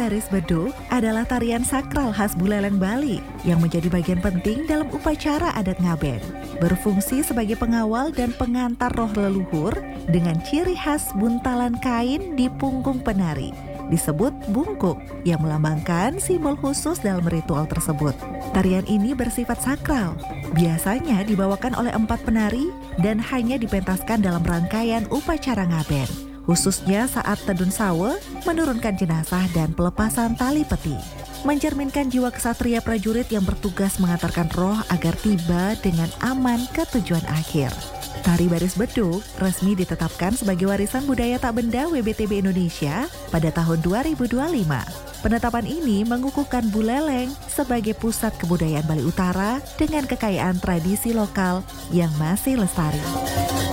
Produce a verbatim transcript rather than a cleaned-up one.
baris beduk adalah tarian sakral khas Buleleng Bali yang menjadi bagian penting dalam upacara adat ngaben. Berfungsi sebagai pengawal dan pengantar roh leluhur dengan ciri khas buntalan kain di punggung penari. Disebut bungkuk yang melambangkan simbol khusus dalam ritual tersebut. Tarian ini bersifat sakral, biasanya dibawakan oleh empat penari dan hanya dipentaskan dalam rangkaian upacara ngaben, khususnya saat Tedun Sawe, menurunkan jenazah dan pelepasan tali peti. Mencerminkan jiwa kesatria prajurit yang bertugas mengantarkan roh agar tiba dengan aman ke tujuan akhir. Tari baris beduk resmi ditetapkan sebagai warisan budaya tak benda W B T B Indonesia pada tahun dua ribu dua puluh lima. Penetapan ini mengukuhkan Buleleng sebagai pusat kebudayaan Bali Utara dengan kekayaan tradisi lokal yang masih lestari.